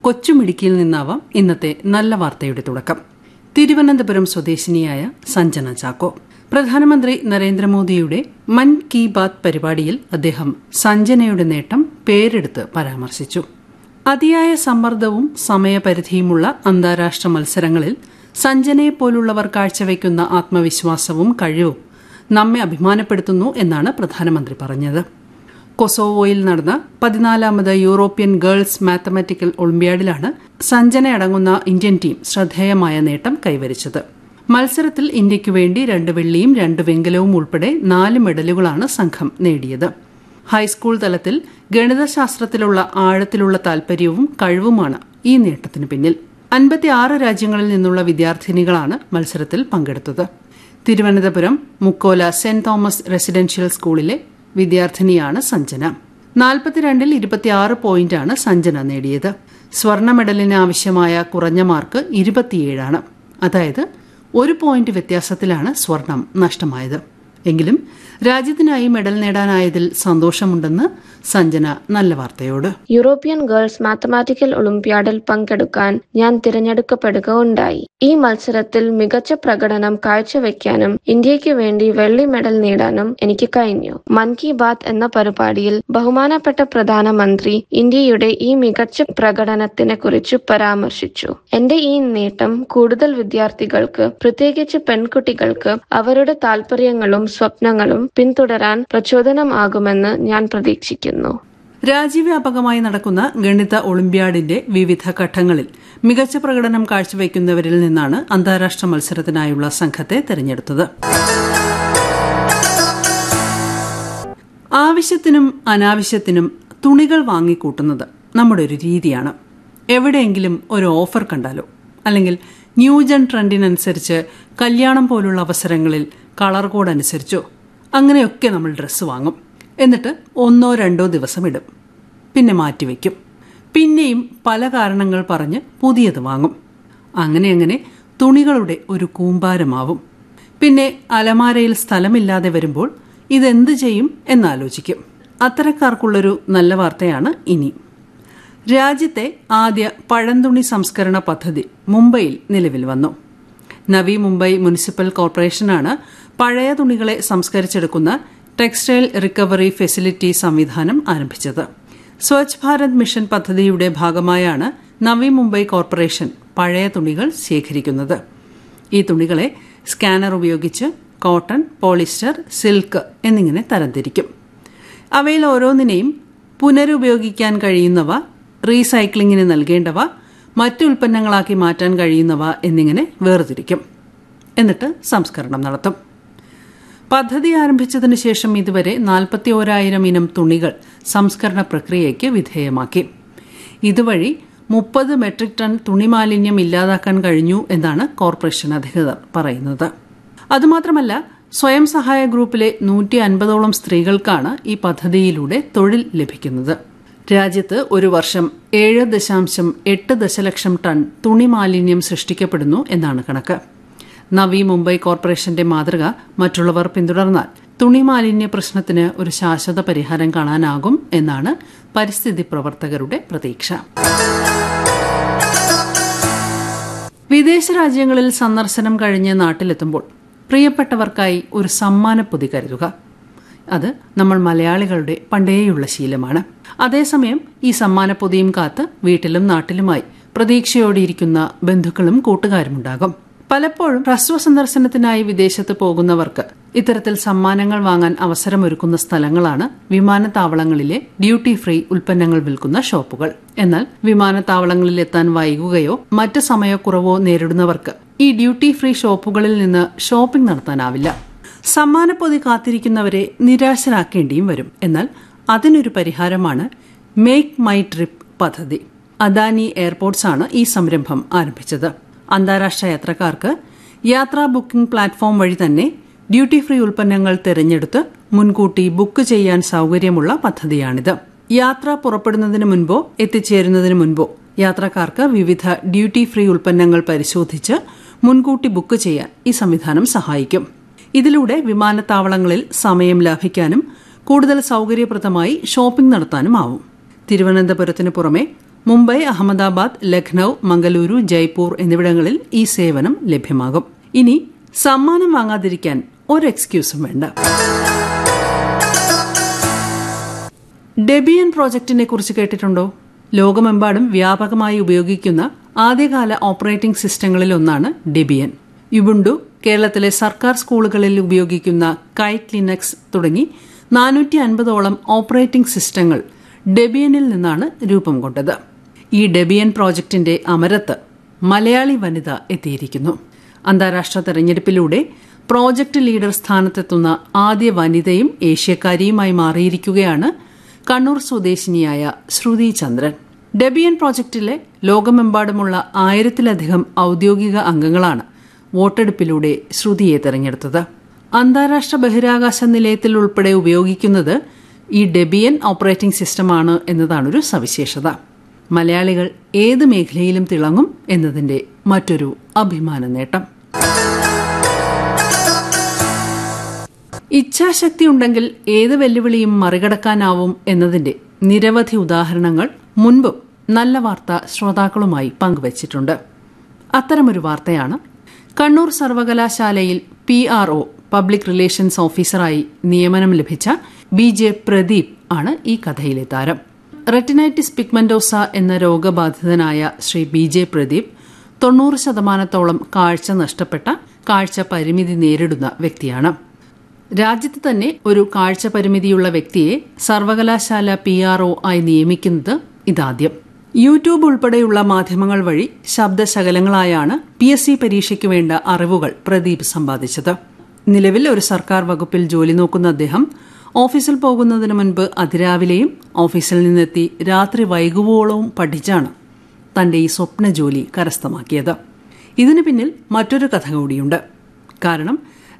കൊച്ചുമിടുക്കിയിൽ നിന്നാവാം ഇന്നത്തെ നല്ല വാർത്തയുടെ തുടക്കം. തിരുവനന്തപുരം സ്വദേശിനിയായ സഞ്ജന ചാക്കോ. പ്രധാനമന്ത്രി നരേന്ദ്രമോദിയുടെ മൻ കി ബാത് പരിപാടിയിൽ അദ്ദേഹം സഞ്ജനയുടെ നേട്ടം പേരെടുത്ത് പരാമർശിച്ചു. അതിയായ സമ്മർദ്ദവും സമയപരിധിയുമുള്ള അന്താരാഷ്ട്ര മത്സരങ്ങളിൽ സഞ്ജനയെപ്പോലുള്ളവർ കാഴ്ചവെക്കുന്ന ആത്മവിശ്വാസവും കഴിവും നമ്മെ അഭിമാനപ്പെടുത്തുന്നു എന്നാണ് പ്രധാനമന്ത്രി പറഞ്ഞത്. കൊസോവോയിൽ നടന്ന 14ാമത് യൂറോപ്യൻ ഗേൾസ് മാത്തമാറ്റിക്കൽ ഒളിമ്പ്യാഡിലാണ് സഞ്ജന അടങ്ങുന്ന ഇന്ത്യൻ ടീം ശ്രദ്ധേയമായ നേട്ടം കൈവരിച്ചത്. മത്സരത്തിൽ ഇന്ത്യയ്ക്കു വേണ്ടി 2 വെള്ളിയും 2 വെങ്കലവും ഉൾപ്പെടെ 4 മെഡലുകളാണ് സംഘം നേടിയത്. ഹൈസ്കൂൾ തലത്തിൽ ഗണിതശാസ്ത്രത്തിലുള്ള ആഴത്തിലുള്ള താൽപര്യവും കഴിവുമാണ് ഈ നേട്ടത്തിനു പിന്നിൽ. 56 രാജ്യങ്ങളിൽ നിന്നുള്ള വിദ്യാർത്ഥിനികളാണ് മത്സരത്തിൽ പങ്കെടുത്തത്. Thiruvananthapuram Mukkola saint Thomas residential സ്കൂളിലെ വിദ്യാർത്ഥിനിയാണ് സഞ്ജന. 42ൽ 26 പോയിന്റാണ് സഞ്ജന നേടിയത്. സ്വർണ്ണ മെഡലിന് ആവശ്യമായ കുറഞ്ഞ മാർക്ക് 27ആണ്. അതായത് 1 പോയിന്റ് വ്യത്യാസത്തിലാണ് സ്വർണം നഷ്ടമായത്. എങ്കിലും രാജ്യത്തിനായി മെഡൽ നേടാനായതിൽ സന്തോഷമുണ്ടെന്ന് സഞ്ജന നല്ല വാർത്തയോട്. യൂറോപ്യൻ ഗേൾസ് മാത്തമാറ്റിക്കൽ ഒളിമ്പ്യാഡിൽ പങ്കെടുക്കാൻ ഞാൻ തിരഞ്ഞെടുക്കപ്പെടുകയുണ്ടായി. ഈ മത്സരത്തിൽ മികച്ച പ്രകടനം കാഴ്ചവെക്കാനും ഇന്ത്യയ്ക്ക് വേണ്ടി വെള്ളി മെഡൽ നേടാനും എനിക്ക് കഴിഞ്ഞു. മൻ കി ബാത് എന്ന പരിപാടിയിൽ ബഹുമാനപ്പെട്ട പ്രധാനമന്ത്രി ഇന്ത്യയുടെ ഈ മികച്ച പ്രകടനത്തിനെ കുറിച്ച് പരാമർശിച്ചു. എന്റെ ഈ നേട്ടം കൂടുതൽ വിദ്യാർത്ഥികൾക്ക്, പ്രത്യേകിച്ച് പെൺകുട്ടികൾക്ക് അവരുടെ താൽപര്യങ്ങളും സ്വപ്നങ്ങളും പിന്തുടരാൻ പ്രചോദനമാകുമെന്ന് ഞാൻ പ്രതീക്ഷിക്കുന്നു. രാജ്യവ്യാപകമായി നടക്കുന്ന ഗണിത ഒളിമ്പ്യാഡിന്റെ വിവിധ ഘട്ടങ്ങളിൽ മികച്ച പ്രകടനം കാഴ്ചവെക്കുന്നവരിൽ നിന്നാണ് അന്താരാഷ്ട്ര മത്സരത്തിനായുള്ള സംഘത്തെ തെരഞ്ഞെടുത്തത്. ആവശ്യത്തിനും അനാവശ്യത്തിനും തുണികൾ വാങ്ങിക്കൂട്ടുന്നത് നമ്മുടെ ഒരു രീതിയാണ്. എവിടെയെങ്കിലും ഒരു ഓഫർ കണ്ടാലോ, അല്ലെങ്കിൽ ന്യൂജൻ ട്രെൻഡിനനുസരിച്ച് കല്യാണം പോലുള്ള അവസരങ്ങളിൽ കളർ കോഡ് അനുസരിച്ചോ അങ്ങനെയൊക്കെ നമ്മൾ ഡ്രസ്സ് വാങ്ങും. എന്നിട്ട് 1-2 ദിവസം ഇടും, പിന്നെ മാറ്റിവെക്കും. പിന്നെയും പല കാരണങ്ങൾ പറഞ്ഞ് പുതിയത് വാങ്ങും. അങ്ങനെ തുണികളുടെ ഒരു കൂമ്പാരമാവും. പിന്നെ അലമാരയിൽ സ്ഥലമില്ലാതെ വരുമ്പോൾ ഇതെന്ത് ചെയ്യും എന്നാലോചിക്കും. അത്തരക്കാർക്കുള്ളൊരു നല്ല വാർത്തയാണ് ഇനി. രാജ്യത്തെ ആദ്യ പഴന്തുണി സംസ്കരണ പദ്ധതി മുംബൈയിൽ നിലവിൽ വന്നു. നവി മുംബൈ മുനിസിപ്പൽ കോർപ്പറേഷനാണ് പഴയ തുണികളെ സംസ്കരിച്ചെടുക്കുന്ന ടെക്സ്റ്റൈൽ റിക്കവറി ഫെസിലിറ്റി സംവിധാനം ആരംഭിച്ചത്. സ്വച്ഛ് ഭാരത് മിഷൻ പദ്ധതിയുടെ ഭാഗമായാണ് നവി മുംബൈ കോർപ്പറേഷൻ പഴയ തുണികൾ ശേഖരിക്കുന്നത്. ഈ തുണികളെ സ്കാനർ ഉപയോഗിച്ച് കോട്ടൺ, പോളിസ്റ്റർ, സിൽക്ക് എന്നിങ്ങനെ തരംതിരിക്കും. അവയിൽ ഓരോന്നിനെയും പുനരുപയോഗിക്കാൻ കഴിയുന്നവ, റീസൈക്ലിംഗിന് നൽകേണ്ടവ, മറ്റു ഉൽപ്പന്നങ്ങളാക്കി മാറ്റാൻ കഴിയുന്നവ എന്നിങ്ങനെ വേർതിരിക്കും. എന്നിട്ട് സംസ്കരണം നടത്തും. പദ്ധതി ആരംഭിച്ചതിനു ശേഷം ഇതുവരെ 41,000 ഇനം തുണികൾ സംസ്കരണ പ്രക്രിയയ്ക്ക് വിധേയമാക്കി. ഇതുവഴി 30 മെട്രിക് ടൺ തുണിമാലിന്യം ഇല്ലാതാക്കാൻ കഴിഞ്ഞു എന്നാണ് കോർപ്പറേഷൻ അധികൃതർ പറയുന്നത്. അതുമാത്രമല്ല, സ്വയം സഹായ ഗ്രൂപ്പിലെ 150ഓളം സ്ത്രീകൾക്കാണ് ഈ പദ്ധതിയിലൂടെ തൊഴിൽ ലഭിക്കുന്നത്. രാജ്യത്ത് ഒരു വർഷം 7.8 ദശലക്ഷം ടൺ തുണിമാലിന്യം സൃഷ്ടിക്കപ്പെടുന്നു എന്നാണ് കണക്ക്. നവി മുംബൈ കോർപ്പറേഷന്റെ മാതൃക മറ്റുള്ളവർ പിന്തുടർന്നാൽ തുണിമാലിന്യ പ്രശ്നത്തിന് ഒരു ശാശ്വത പരിഹാരം കാണാനാകും എന്നാണ് പരിസ്ഥിതി പ്രവർത്തകരുടെ പ്രതീക്ഷ. വിദേശ രാജ്യങ്ങളിൽ സന്ദർശനം കഴിഞ്ഞ് നാട്ടിലെത്തുമ്പോൾ പ്രിയപ്പെട്ടവർക്കായി ഒരു സമ്മാനപ്പൊതി കരുതുക. അത് നമ്മൾ മലയാളികളുടെ പണ്ടേയുള്ള ശീലമാണ്. അതേസമയം ഈ സമ്മാനപ്പൊതിയും കാത്ത് വീട്ടിലും നാട്ടിലുമായി പ്രതീക്ഷയോടെയിരിക്കുന്ന ബന്ധുക്കളും കൂട്ടുകാരുമുണ്ടാകും. പലപ്പോഴും ഹ്രസ്വ സന്ദർശനത്തിനായി വിദേശത്ത് പോകുന്നവർക്ക് ഇത്തരത്തിൽ സമ്മാനങ്ങൾ വാങ്ങാൻ അവസരമൊരുക്കുന്ന സ്ഥലങ്ങളാണ് വിമാനത്താവളങ്ങളിലെ ഡ്യൂട്ടി ഫ്രീ ഉൽപ്പന്നങ്ങൾ വിൽക്കുന്ന ഷോപ്പുകൾ. എന്നാൽ വിമാനത്താവളങ്ങളിൽ എത്താൻ വൈകുകയോ മറ്റ് സമയക്കുറവോ നേരിടുന്നവർക്ക് ഈ ഡ്യൂട്ടി ഫ്രീ ഷോപ്പുകളിൽ നിന്ന് ഷോപ്പിംഗ് നടത്താനാവില്ല. സമ്മാനപ്പൊതി കാത്തിരിക്കുന്നവരെ നിരാശരാക്കേണ്ടിയും വരും. എന്നാൽ അതിനൊരു പരിഹാരമാണ് മേക്ക് മൈ ട്രിപ്പ് പദ്ധതി. അദാനി എയർപോർട്ട്സ് ആണ് ഈ സംരംഭം ആരംഭിച്ചത്. അന്താരാഷ്ട്ര യാത്രക്കാർക്ക് യാത്രാ ബുക്കിംഗ് പ്ലാറ്റ്ഫോം വഴി തന്നെ ഡ്യൂട്ടി ഫ്രീ ഉൽപ്പന്നങ്ങൾ തിരഞ്ഞെടുത്ത് മുൻകൂട്ടി ബുക്ക് ചെയ്യാൻ സൌകര്യമുള്ള പദ്ധതിയാണിത്. യാത്ര പുറപ്പെടുന്നതിന് മുൻപോ എത്തിച്ചേരുന്നതിന് മുൻപോ യാത്രക്കാർക്ക് വിവിധ ഡ്യൂട്ടി ഫ്രീ ഉൽപ്പന്നങ്ങൾ പരിശോധിച്ച് മുൻകൂട്ടി ബുക്ക് ചെയ്യാൻ ഈ സംവിധാനം സഹായിക്കും. ഇതിലൂടെ വിമാനത്താവളങ്ങളിൽ സമയം ലാഭിക്കാനും കൂടുതൽ സൌകര്യപ്രദമായി ഷോപ്പിംഗ് നടത്താനുമാവും. തിരുവനന്തപുരത്തിന് പുറമെ മുംബൈ, അഹമ്മദാബാദ്, ലഖ്നൌ, മംഗലൂരു, ജയ്പൂർ എന്നിവിടങ്ങളിൽ ഈ സേവനം ലഭ്യമാകും. ഇനി സമ്മാനം വാങ്ങാതിരിക്കാൻ ഒരു എക്സ്ക്യൂസും വേണ്ട. ഡെബിയൻ പ്രോജക്റ്റിനെ കുറിച്ച് കേട്ടിട്ടുണ്ടോ? ലോകമെമ്പാടും വ്യാപകമായി ഉപയോഗിക്കുന്ന ആദ്യകാല ഓപ്പറേറ്റിംഗ് സിസ്റ്റങ്ങളിൽ ഒന്നാണ് ഡെബിയൻ. യുബുണ്ടു, കേരളത്തിലെ സർക്കാർ സ്കൂളുകളിൽ ഉപയോഗിക്കുന്ന കൈറ്റ് ലിനക്സ് തുടങ്ങി 450ഓളം ഓപ്പറേറ്റിംഗ് സിസ്റ്റങ്ങൾ ഡെബിയനിൽ നിന്നാണ് രൂപം കൊണ്ടത്. ഈ ഡെബിയൻ പ്രോജക്റ്റിന്റെ അമരത്ത് മലയാളി വനിത എത്തിയിരിക്കുന്നു. അന്താരാഷ്ട്ര തെരഞ്ഞെടുപ്പിലൂടെ പ്രോജക്ട് ലീഡർ സ്ഥാനത്തെത്തുന്ന ആദ്യ വനിതയും ഏഷ്യക്കാരിയുമായി മാറിയിരിക്കുകയാണ് കണ്ണൂർ സ്വദേശിനിയായ ശ്രുതി ചന്ദ്രൻ. ഡെബിയൻ പ്രോജക്റ്റിലെ ലോകമെമ്പാടുമുള്ള 1000-ലധികം ഔദ്യോഗിക അംഗങ്ങളാണ് വോട്ടെടുപ്പിലൂടെ ശ്രുതിയെ തെരഞ്ഞെടുത്തത്. അന്താരാഷ്ട്ര ബഹിരാകാശ നിലയത്തിൽ ഉൾപ്പെടെ ഉപയോഗിക്കുന്നത് ഈ ഡെബിയൻ ഓപ്പറേറ്റിംഗ് സിസ്റ്റമാണ് എന്നതാണൊരു സവിശേഷത. മലയാളികൾ ഏത് മേഖലയിലും തിളങ്ങും എന്നതിന്റെ മറ്റൊരു അഭിമാന നേട്ടം. ഇച്ഛാശക്തി ഉണ്ടെങ്കിൽ ഏത് വെല്ലുവിളിയും മറികടക്കാനാവും എന്നതിന്റെ നിരവധി ഉദാഹരണങ്ങൾ മുൻപും നല്ല വാർത്ത ശ്രോതാക്കളുമായി പങ്കുവച്ചിട്ടുണ്ട്. അത്തരമൊരു വാർത്തയാണ് കണ്ണൂർ സർവകലാശാലയിൽ PRO പബ്ലിക് റിലേഷൻസ് ഓഫീസറായി നിയമനം ലഭിച്ച BJ പ്രദീപ് ആണ് ഈ കഥയിലെ താരം. റെറ്റിനൈറ്റിസ് പിഗ്മെന്റോസ എന്ന രോഗബാധിതനായ ശ്രീ BJ പ്രദീപ് 90% കാഴ്ച നഷ്ടപ്പെട്ട കാഴ്ച പരിമിതി നേരിടുന്ന വ്യക്തിയാണ്. രാജ്യത്ത് തന്നെ ഒരു കാഴ്ച പരിമിതിയുള്ള വ്യക്തിയെ സർവകലാശാല PRO ആയി നിയമിക്കുന്നത് ഇതാദ്യം. യൂട്യൂബ് ഉൾപ്പെടെയുള്ള മാധ്യമങ്ങൾ വഴി ശബ്ദശകലങ്ങളായാണ് PSC പരീക്ഷയ്ക്ക് വേണ്ട അറിവുകൾ പ്രദീപ് സമ്പാദിച്ചത്. നിലവിൽ ഒരു സർക്കാർ വകുപ്പിൽ ജോലി നോക്കുന്ന അദ്ദേഹം ഓഫീസിൽ പോകുന്നതിന് മുൻപ് അതിരാവിലെയും ഓഫീസിൽ നിന്നെത്തി രാത്രി വൈകുവോളവും പഠിച്ചാണ് തന്റെ ഈ സ്വപ്ന ജോലി കരസ്ഥമാക്കിയത്. ഇതിനു പിന്നിൽ മറ്റൊരു കഥ കൂടിയുണ്ട്. കാരണം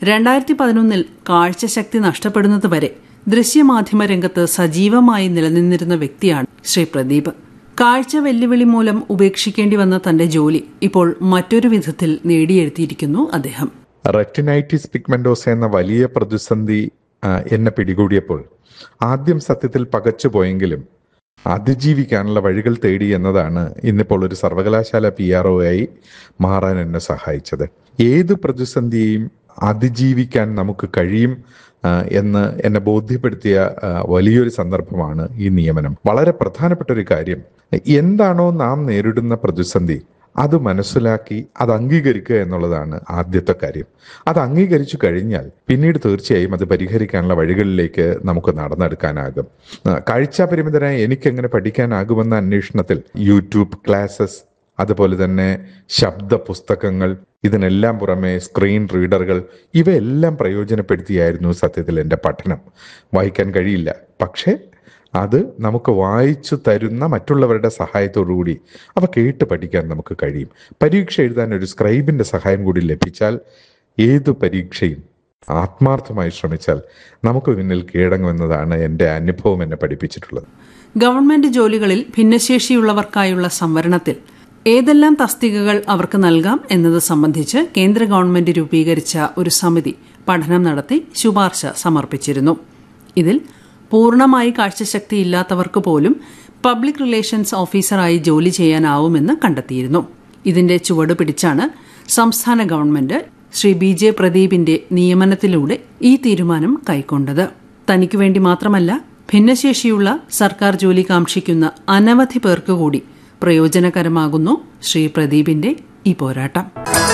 2011 കാഴ്ചശക്തി നഷ്ടപ്പെടുന്നതുവരെ ദൃശ്യമാധ്യമ രംഗത്ത് സജീവമായി നിലനിന്നിരുന്ന വ്യക്തിയാണ് ശ്രീ പ്രദീപ്. കാഴ്ച വെല്ലുവിളി മൂലം ഉപേക്ഷിക്കേണ്ടി വന്ന തന്റെ ജോലി ഇപ്പോൾ മറ്റൊരു വിധത്തിൽ നേടിയെടുത്തിയിരിക്കുന്നു അദ്ദേഹം. റെറ്റിനൈറ്റിസ് പിഗ്മെന്റോസ എന്ന വലിയ പ്രതിസന്ധി എന്നെ പിടികൂടിയപ്പോൾ ആദ്യം സത്യത്തിൽ പകച്ചുപോയെങ്കിലും അതിജീവിക്കാനുള്ള വഴികൾ തേടി എന്നതാണ് ഇന്നിപ്പോൾ ഒരു സർവകലാശാല PRO ആയി മാറാൻ എന്നെ സഹായിച്ചത്. ഏത് പ്രതിസന്ധിയെയും അതിജീവിക്കാൻ നമുക്ക് കഴിയും എന്ന് എന്നെ ബോധ്യപ്പെടുത്തിയ വലിയൊരു സന്ദർഭമാണ് ഈ നിയമനം. വളരെ പ്രധാനപ്പെട്ട ഒരു കാര്യം, എന്താണോ നാം നേരിടുന്ന പ്രതിസന്ധി അത് മനസ്സിലാക്കി അത് അംഗീകരിക്കുക എന്നുള്ളതാണ് ആദ്യത്തെ കാര്യം. അത് അംഗീകരിച്ചു കഴിഞ്ഞാൽ പിന്നീട് തീർച്ചയായും അത് പരിഹരിക്കാനുള്ള വഴികളിലേക്ക് നമുക്ക് നടന്നെടുക്കാനാകും. കാഴ്ചാപരിമിതനായ എനിക്കെങ്ങനെ പഠിക്കാനാകുമെന്ന അന്വേഷണത്തിൽ യൂട്യൂബ് ക്ലാസസ്, അതുപോലെ തന്നെ ശബ്ദ പുസ്തകങ്ങൾ, ഇതിനെല്ലാം പുറമെ സ്ക്രീൻ റീഡറുകൾ, ഇവയെല്ലാം പ്രയോജനപ്പെടുത്തിയായിരുന്നു സത്യത്തിൽ എൻ്റെ പഠനം. വായിക്കാൻ കഴിയില്ല, പക്ഷേ അത് നമുക്ക് വായിച്ചു തരുന്ന മറ്റുള്ളവരുടെ സഹായത്തോടുകൂടി അവ കേട്ട് പഠിക്കാൻ നമുക്ക് കഴിയും. പരീക്ഷ എഴുതാൻ ഒരു സ്ക്രൈബിന്റെ സഹായം കൂടി ലഭിച്ചാൽ ഏതു പരീക്ഷയും ആത്മാർത്ഥമായി ശ്രമിച്ചാൽ നമുക്ക് പിന്നിൽ കീഴടങ്ങുമെന്നതാണ് എൻ്റെ അനുഭവം എന്നെ പഠിപ്പിച്ചിട്ടുള്ളത്. ഗവൺമെന്റ് ജോലികളിൽ ഭിന്നശേഷിയുള്ളവർക്കായുള്ള സംവരണത്തിൽ ഏതെല്ലാം തസ്തികകൾ അവർക്ക് നൽകാം എന്നത് സംബന്ധിച്ച് കേന്ദ്ര ഗവൺമെന്റ് രൂപീകരിച്ച ഒരു സമിതി പഠനം നടത്തി ശുപാർശ സമർപ്പിച്ചിരുന്നു. ഇതിൽ പൂർണ്ണമായി കാഴ്ചശക്തി ഇല്ലാത്തവർക്ക് പോലും പബ്ലിക് റിലേഷൻസ് ഓഫീസറായി ജോലി ചെയ്യാനാവുമെന്ന് കണ്ടെത്തിയിരുന്നു. ഇതിന്റെ ചുവട് പിടിച്ചാണ് സംസ്ഥാന ഗവൺമെന്റ് ശ്രീ BJ പ്രദീപിന്റെ നിയമനത്തിലൂടെ ഈ തീരുമാനം കൈക്കൊണ്ടത്. തനിക്കു വേണ്ടി മാത്രമല്ല, ഭിന്നശേഷിയുള്ള സർക്കാർ ജോലി കാക്ഷിക്കുന്ന അനവധി പേർക്ക് കൂടി പ്രയോജനകരമാകുന്നു ശ്രീ പ്രദീപിന്റെ ഈ പോരാട്ടം.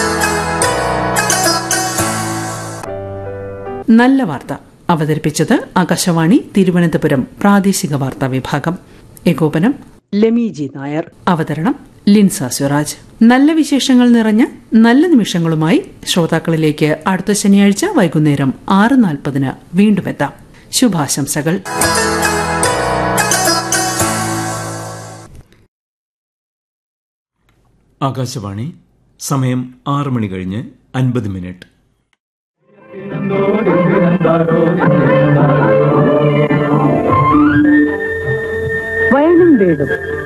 നല്ല വാർത്ത അവതരിപ്പിച്ചത് ആകാശവാണി തിരുവനന്തപുരം പ്രാദേശിക വാർത്താ വിഭാഗം. ഏകോപനം ലെമിജി നായർ. അവതരണം ലിൻസ സ്വരാജ്. നല്ല വിശേഷങ്ങൾ നിറഞ്ഞ നല്ല നിമിഷങ്ങളുമായി ശ്രോതാക്കളിലേക്ക് അടുത്ത ശനിയാഴ്ച വൈകുന്നേരം 6:40 വീണ്ടും എത്താം. ശുഭാശംസകൾ. ആകാശവാണി. സമയം 6 മണി കഴിഞ്ഞ് 50 മിനിറ്റ്. വയലും വീടും